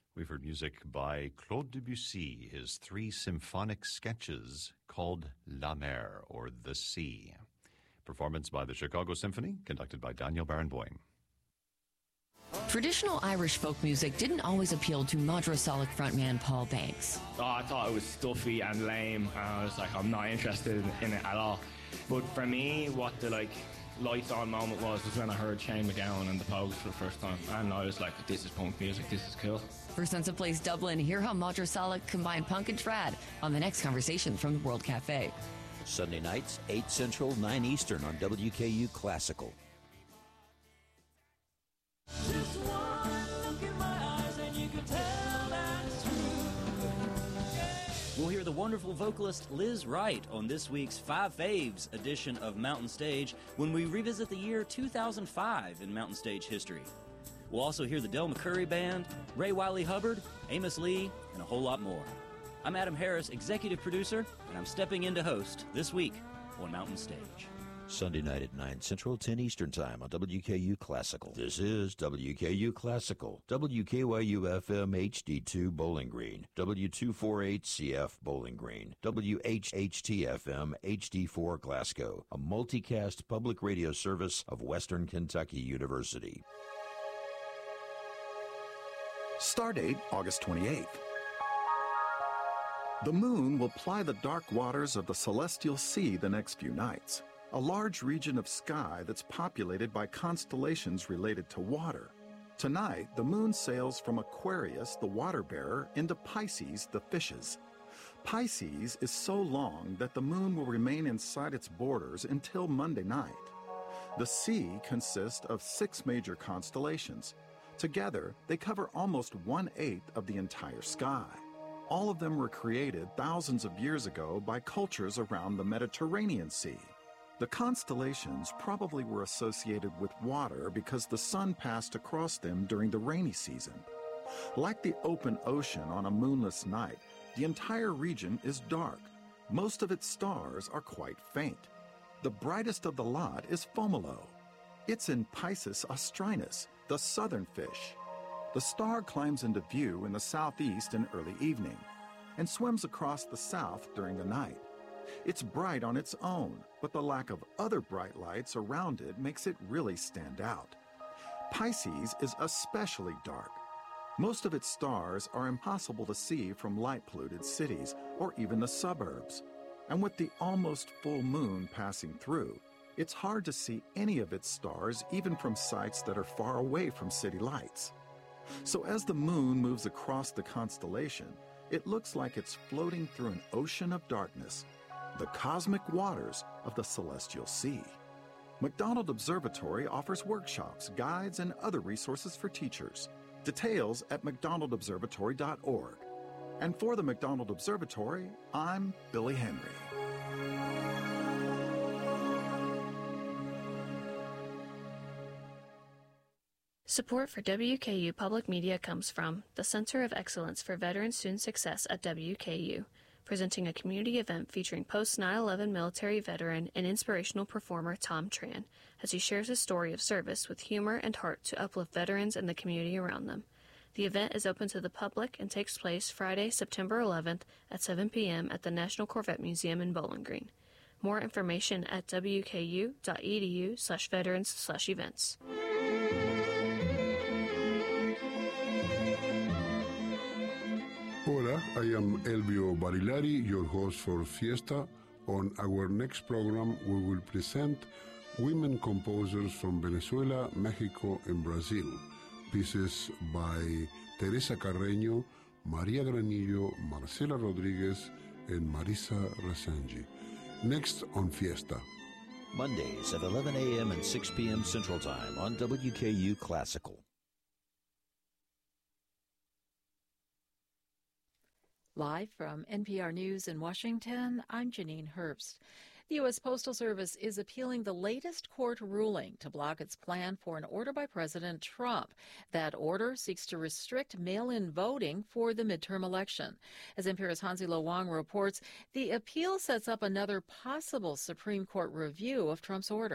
We've heard music by Claude Debussy, his 3 symphonic sketches called La Mer, or The Sea. Performance by the Chicago Symphony, conducted by Daniel Barenboim. Traditional Irish folk music didn't always appeal to Madrasalic frontman Paul Banks. Oh, I thought it was stuffy and lame, and I was like, I'm not interested in it at all. But for me, what the lights on moment was when I heard Shane MacGowan and the Pogues for the first time, and I was like, this is punk music, this is cool. For Sense of Place Dublin, hear how Madrasalic combined punk and trad on the next conversation from the World Cafe. Sunday nights, 8 Central, 9 Eastern on WKU Classical. Just one look in my eyes and you can tell that's true. We'll hear the wonderful vocalist Liz Wright on this week's Five Faves edition of Mountain Stage when we revisit the year 2005 in Mountain Stage history. We'll also hear the Del McCurry Band, Ray Wiley Hubbard, Amos Lee, and a whole lot more. I'm Adam Harris, executive producer, and I'm stepping in to host this week on Mountain Stage. Sunday night at 9 Central, 10 Eastern Time on WKU Classical. This is WKU Classical, WKYU-FM HD2 Bowling Green, W248CF Bowling Green, WHHT-FM HD4 Glasgow, a multicast public radio service of Western Kentucky University. Stardate August 28th. The moon will ply the dark waters of the celestial sea the next few nights, a large region of sky that's populated by constellations related to water. Tonight, the moon sails from Aquarius, the water bearer, into Pisces, the fishes. Pisces is so long that the moon will remain inside its borders until Monday night. The sea consists of 6 major constellations. Together, they cover almost 1/8 of the entire sky. All of them were created thousands of years ago by cultures around the Mediterranean Sea. The constellations probably were associated with water because the sun passed across them during the rainy season. Like the open ocean on a moonless night, the entire region is dark. Most of its stars are quite faint. The brightest of the lot is Fomalhaut. It's in Pisces Austrinus, the southern fish. The star climbs into view in the southeast in early evening and swims across the south during the night. It's bright on its own, but the lack of other bright lights around it makes it really stand out. Pisces is especially dark. Most of its stars are impossible to see from light-polluted cities or even the suburbs. And with the almost full moon passing through, it's hard to see any of its stars even from sites that are far away from city lights. So as the moon moves across the constellation, it looks like it's floating through an ocean of darkness, the cosmic waters of the celestial sea. McDonald Observatory offers workshops, guides, and other resources for teachers. Details at mcdonaldobservatory.org. And for the McDonald Observatory, I'm Billy Henry. Support for WKU Public Media comes from the Center of Excellence for Veteran Student Success at WKU, presenting a community event featuring post-9/11 military veteran and inspirational performer Tom Tran, as he shares his story of service with humor and heart to uplift veterans and the community around them. The event is open to the public and takes place Friday, September 11th at 7 p.m. at the National Corvette Museum in Bowling Green. More information at wku.edu/veterans/events. Hola, I am Elvio Barilari, your host for Fiesta. On our next program, we will present women composers from Venezuela, Mexico, and Brazil. Pieces by Teresa Carreño, Maria Granillo, Marcela Rodriguez, and Marisa Rasangi. Next on Fiesta. Mondays at 11 a.m. and 6 p.m. Central Time on WKU Classical. Live from NPR News in Washington, I'm Janine Herbst. The U.S. Postal Service is appealing the latest court ruling to block its plan for an order by President Trump. That order seeks to restrict mail-in voting for the midterm election. As NPR's Hansi Lo Wang reports, the appeal sets up another possible Supreme Court review of Trump's order.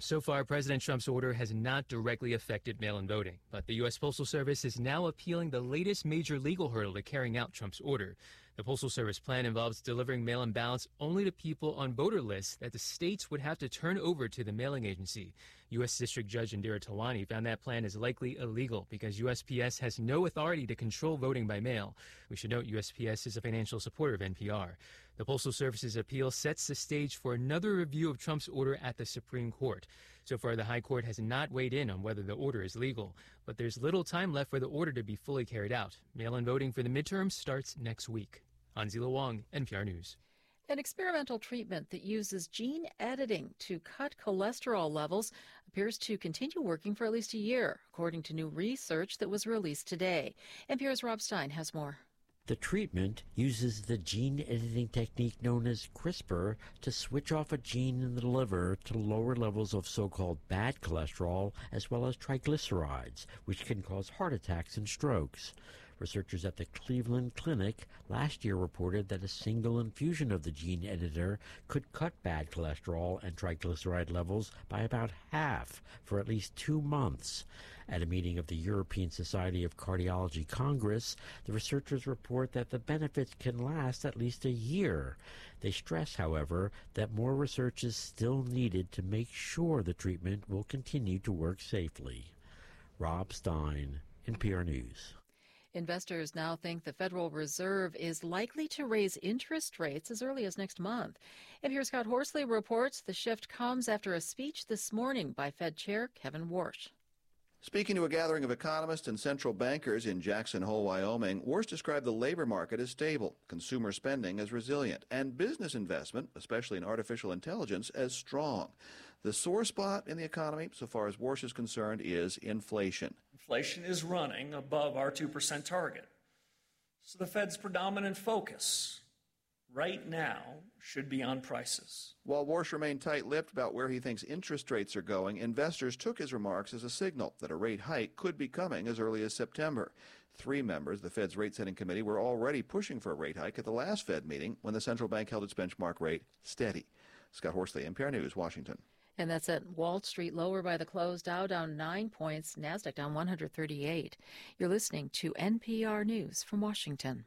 So far, President Trump's order has not directly affected mail-in voting, but the U.S. Postal Service is now appealing the latest major legal hurdle to carrying out Trump's order. The Postal Service plan involves delivering mail-in ballots only to people on voter lists that the states would have to turn over to the mailing agency. U.S. District Judge Indira Talwani found that plan is likely illegal because USPS has no authority to control voting by mail. We should note USPS is a financial supporter of NPR. The Postal Service's appeal sets the stage for another review of Trump's order at the Supreme Court. So far, the High Court has not weighed in on whether the order is legal, but there's little time left for the order to be fully carried out. Mail-in voting for the midterms starts next week. Anzila Wong, NPR News. An experimental treatment that uses gene editing to cut cholesterol levels appears to continue working for at least a year, according to new research that was released today. NPR's Rob Stein has more. The treatment uses the gene editing technique known as CRISPR to switch off a gene in the liver to lower levels of so-called bad cholesterol as well as triglycerides, which can cause heart attacks and strokes. Researchers at the Cleveland Clinic last year reported that a single infusion of the gene editor could cut bad cholesterol and triglyceride levels by about half for at least 2 months. At a meeting of the European Society of Cardiology Congress, the researchers report that the benefits can last at least a year. They stress, however, that more research is still needed to make sure the treatment will continue to work safely. Rob Stein, NPR News. Investors now think the Federal Reserve is likely to raise interest rates as early as next month. NPR's Scott Horsley reports the shift comes after a speech this morning by Fed Chair Kevin Warsh. Speaking to a gathering of economists and central bankers in Jackson Hole, Wyoming, Warsh described the labor market as stable, consumer spending as resilient, and business investment, especially in artificial intelligence, as strong. The sore spot in the economy, so far as Warsh is concerned, is inflation. Inflation is running above our 2% target. So the Fed's predominant focus right now should be on prices. While Warsh remained tight-lipped about where he thinks interest rates are going, investors took his remarks as a signal that a rate hike could be coming as early as September. 3 members of the Fed's rate-setting committee were already pushing for a rate hike at the last Fed meeting when the central bank held its benchmark rate steady. Scott Horsley, NPR News, Washington. And that's at Wall Street, lower by the close. Dow down 9 points, NASDAQ down 138. You're listening to NPR News from Washington.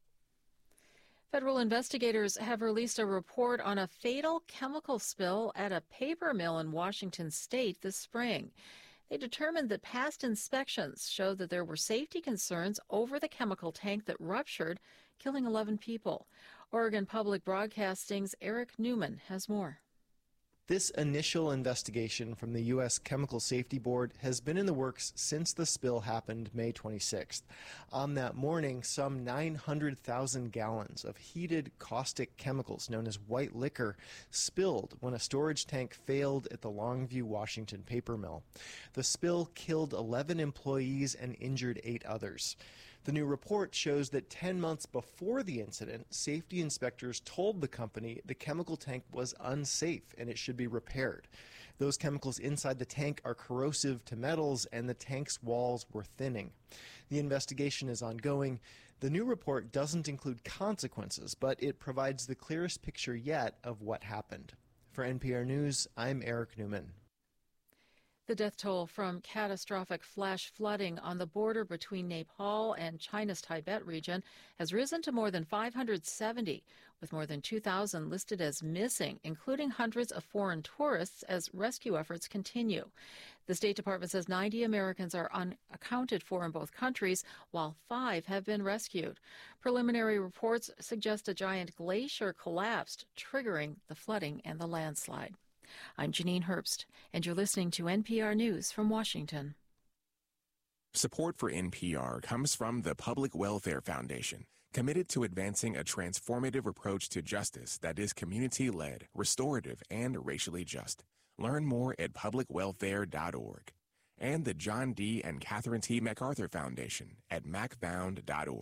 Federal investigators have released a report on a fatal chemical spill at a paper mill in Washington state this spring. They determined that past inspections showed that there were safety concerns over the chemical tank that ruptured, killing 11 people. Oregon Public Broadcasting's Eric Newman has more. This initial investigation from the U.S. Chemical Safety Board has been in the works since the spill happened May 26th. On that morning, some 900,000 gallons of heated caustic chemicals known as white liquor spilled when a storage tank failed at the Longview, Washington paper mill. The spill killed 11 employees and injured 8 others. The new report shows that 10 months before the incident, safety inspectors told the company the chemical tank was unsafe and it should be repaired. Those chemicals inside the tank are corrosive to metals and the tank's walls were thinning. The investigation is ongoing. The new report doesn't include consequences, but it provides the clearest picture yet of what happened. For NPR News, I'm Eric Newman. The death toll from catastrophic flash flooding on the border between Nepal and China's Tibet region has risen to more than 570, with more than 2,000 listed as missing, including hundreds of foreign tourists as rescue efforts continue. The State Department says 90 Americans are unaccounted for in both countries, while 5 have been rescued. Preliminary reports suggest a giant glacier collapsed, triggering the flooding and the landslide. I'm Janine Herbst, and you're listening to NPR News from Washington. Support for NPR comes from the Public Welfare Foundation, committed to advancing a transformative approach to justice that is community-led, restorative, and racially just. Learn more at publicwelfare.org. And the John D. and Catherine T. MacArthur Foundation at macfound.org.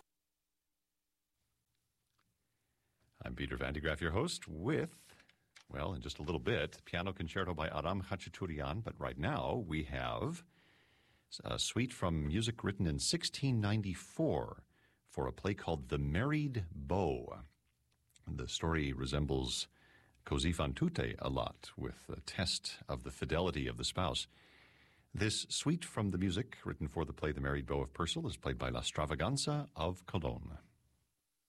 I'm Peter Van de Graaff, your host, with... well, in just a little bit, Piano Concerto by Aram Khachaturian. But right now, we have a suite from music written in 1694 for a play called The Married Beau. The story resembles così fan tutte a lot with the test of the fidelity of the spouse. This suite from the music written for the play The Married Beau of Purcell is played by La Stravaganza of Cologne.